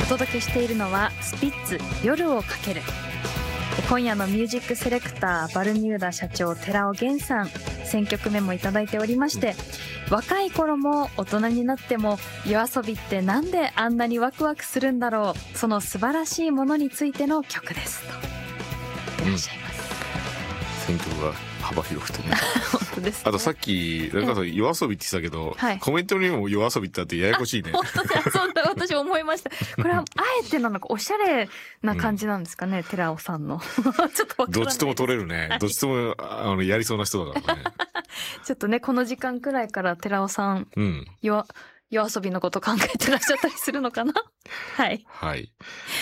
届けしているのはスピッツ夜をかける。今夜のミュージックセレクターバルミューダ社長寺尾源さん、選曲メモいただいておりまして、若い頃も大人になっても夜遊びってなんであんなにワクワクするんだろう、その素晴らしいものについての曲ですといらっしゃいます。 選曲が幅広くてね本当ですね。 あとさっきなんか夜遊びって言ってたけど、 はい、 コメントにも夜遊びってあってややこしいね。 本当にそうだ、私思いました。これはあえてなのかおしゃれな感じなんですかね、寺尾さんのちょっとわからない。 どっちとも取れるね。どっちともやりそうな人だからね。 ちょっとね、この時間くらいから寺尾さん、夜遊びのこと考えてらっしゃったりするのかなはいはい。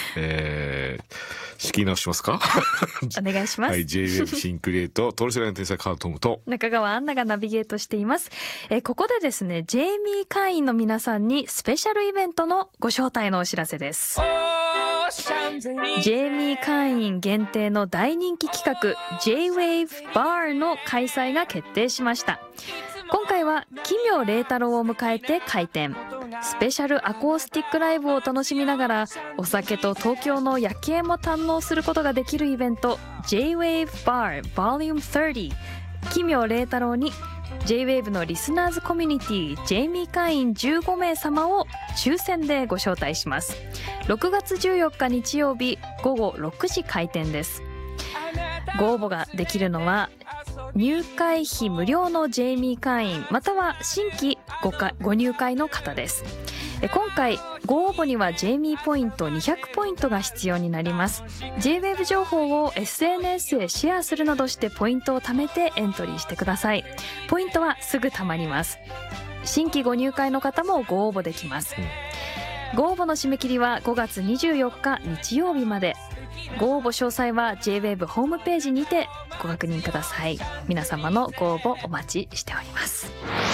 仕切り直しますかお願いします。 はい、J-Wave シンクリエイトトルセラの天才カートムと中川アンナがナビゲートしています。ここでですね、ジェイミー会員の皆さんにスペシャルイベントのご招待のお知らせです。ジェイミー会員限定の大人気企画 J-Wave Bar の開催が決定しました。今回は奇妙麗太郎を迎えて開店。スペシャルアコースティックライブを楽しみながらお酒と東京の夜景も堪能することができるイベント J-Wave Bar Vol. 30。奇妙麗太郎に J-Wave のリスナーズコミュニティジェイミー会員15名様を抽選でご招待します。6月14日日曜日午後6時開店です。ご応募ができるのは入会費無料のジェイミー会員または新規ご入会の方です。今回ご応募にはジェイミーポイント200ポイントが必要になります。 J-Wave 情報を SNS へシェアするなどしてポイントを貯めてエントリーしてください。ポイントはすぐ貯まります。新規ご入会の方もご応募できます。ご応募の締め切りは5月24日日曜日まで。ご応募詳細は J-Wave ホームページにてご確認ください。皆様のご応募お待ちしております。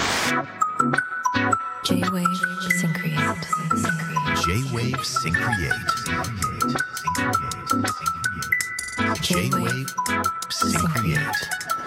J-Wave Syncreate J-Wave Syncreate J-Wave Syncreate